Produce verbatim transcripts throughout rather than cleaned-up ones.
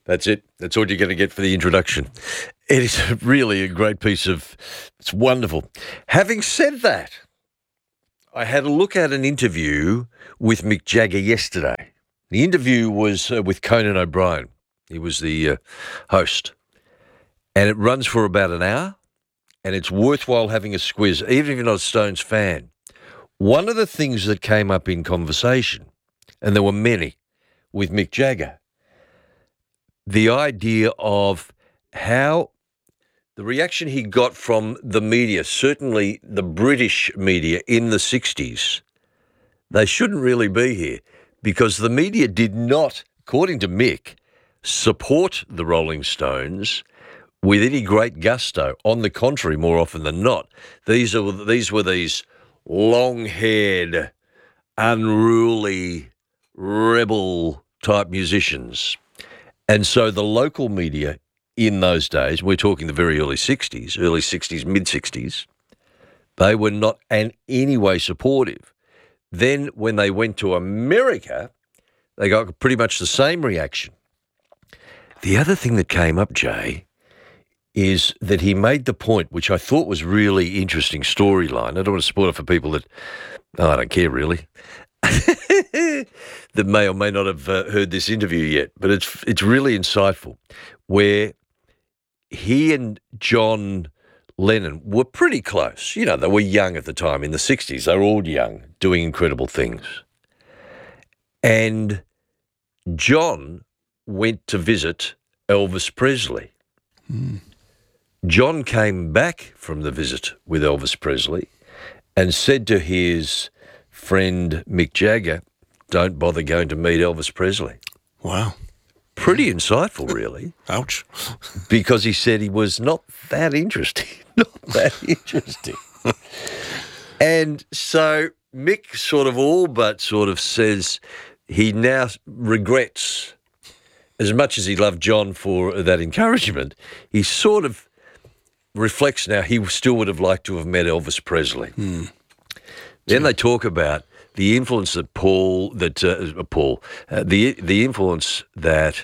That's it. That's all you're going to get for the introduction. It is really a great piece of, it's wonderful. Having said that, I had a look at an interview with Mick Jagger yesterday. The interview was uh, with Conan O'Brien. He was the uh, host. And it runs for about an hour, and it's worthwhile having a squiz, even if you're not a Stones fan. One of the things that came up in conversation, and there were many, with Mick Jagger, the idea of how the reaction he got from the media, certainly the British media in the sixties, they shouldn't really be here because the media did not, according to Mick, support the Rolling Stones with any great gusto. On the contrary, more often than not, these are these were these long-haired, unruly, rebel-type musicians. And so the local media in those days, we're talking the very early sixties, early sixties, mid-sixties, they were not in any way supportive. Then when they went to America, they got pretty much the same reaction. The other thing that came up, Jay, is that he made the point, which I thought was really interesting storyline. I don't want to spoil it for people that, oh, I don't care really, that may or may not have uh, heard this interview yet, but it's it's really insightful, where he and John Lennon were pretty close. You know, they were young at the time. In the sixties, they were all young, doing incredible things. And John went to visit Elvis Presley. Mm. John came back from the visit with Elvis Presley and said to his friend Mick Jagger, don't bother going to meet Elvis Presley. Wow. Pretty insightful, really. Ouch. Because he said he was not that interesting. Not that interesting. And so Mick sort of all but sort of says he now regrets, as much as he loved John for that encouragement, he sort of reflects now he still would have liked to have met Elvis Presley. Hmm. Then they talk about the influence that Paul, that uh, Paul, uh, the the influence that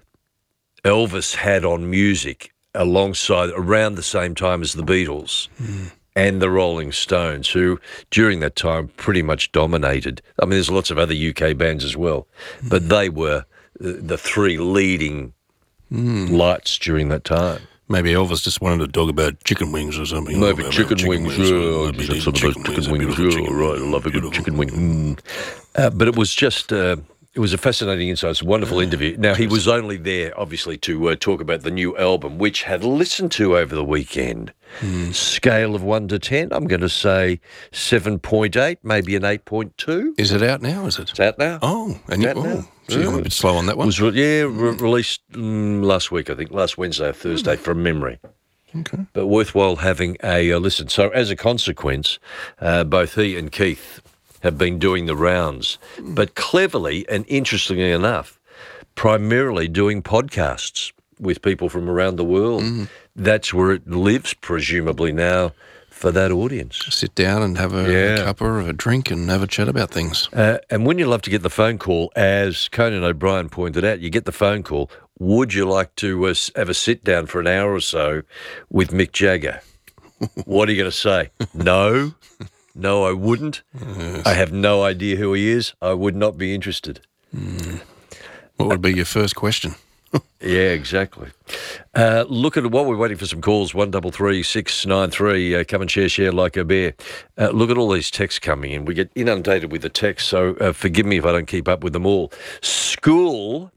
Elvis had on music alongside, around the same time as the Beatles mm. and the Rolling Stones, who during that time pretty much dominated. I mean, there's lots of other U K bands as well, mm. but they were the, the three leading mm. lights during that time. Maybe Elvis just wanted to talk about chicken wings or something. Maybe or chicken, chicken wings, wings. Yeah, maybe some of those chicken, chicken wings, wings. chicken Yeah, right, I love a good chicken wing. Mm. Uh, but it was just, uh, it was a fascinating insight. It's a wonderful yeah, interview. Now, he was only there, obviously, to uh, talk about the new album, which had listened to over the weekend. Mm. Scale of one to ten, I'm going to say seven point eight, maybe an eight point two. Is it out now, is it? It's out now. Oh, and it's you, out oh, now. So you're a bit slow on that one? It was, yeah, re- released um, last week, I think, last Wednesday or Thursday, mm. from memory. Okay. But worthwhile having a uh, listen. So as a consequence, uh, both he and Keith have been doing the rounds, but cleverly and interestingly enough, primarily doing podcasts with people from around the world. Mm. That's where it lives, presumably now, for that audience. Sit down and have a, yeah. a cuppa of a drink and have a chat about things. Uh, and wouldn't you love to get the phone call, as Conan O'Brien pointed out, you get the phone call, would you like to uh, have a sit down for an hour or so with Mick Jagger? What are you going to say? No? No, I wouldn't. Yes. I have no idea who he is. I would not be interested. Mm. What would be your first question? Yeah, exactly. Uh, look at what we're waiting for some calls. One double three six nine three. Uh, come and share, share like a bear. Uh, look at all these texts coming in. We get inundated with the texts, so uh, forgive me if I don't keep up with them all. School,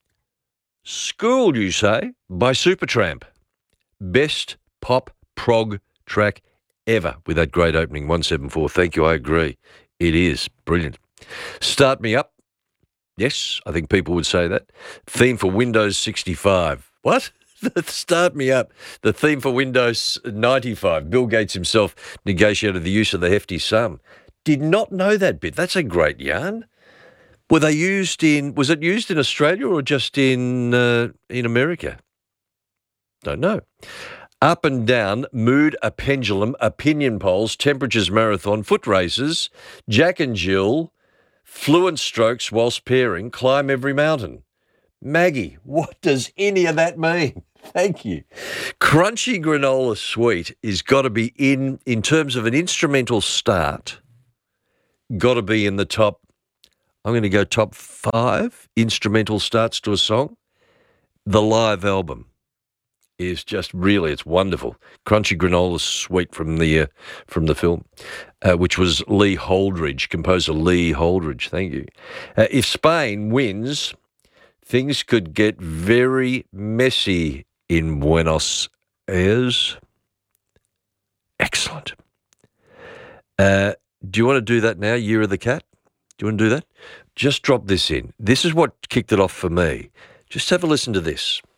school, you say, by Supertramp. Best pop prog track ever with that great opening. One seven four. Thank you. I agree. It is brilliant. Start Me Up. Yes, I think people would say that. Theme for Windows sixty-five. What? Start Me Up. The theme for Windows ninety-five. Bill Gates himself negotiated the use of the hefty sum. Did not know that bit. That's a great yarn. Were they used in, was it used in Australia or just in uh, in America? Don't know. Up and down, mood, a pendulum, opinion polls, temperatures marathon, foot races, Jack and Jill, fluent strokes whilst pairing, climb every mountain. Maggie, what does any of that mean? Thank you. Crunchy Granola Sweet is got to be in, in terms of an instrumental start, got to be in the top, I'm going to go top five instrumental starts to a song. The live album is just really, it's wonderful. Crunchy Granola Sweet from the uh, from the film, uh, which was Lee Holdridge, composer Lee Holdridge. Thank you. Uh, if Spain wins, things could get very messy in Buenos Aires. Excellent. Uh, do you want to do that now, Year of the Cat? Do you want to do that? Just drop this in. This is what kicked it off for me. Just have a listen to this.